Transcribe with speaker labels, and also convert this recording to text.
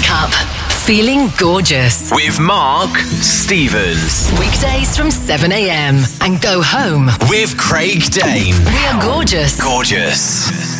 Speaker 1: up feeling gorgeous
Speaker 2: with Mark Stevens.
Speaker 1: weekdays from 7 a.m. and go home
Speaker 2: With Craig Dane.
Speaker 1: we are gorgeous.
Speaker 2: Gorgeous.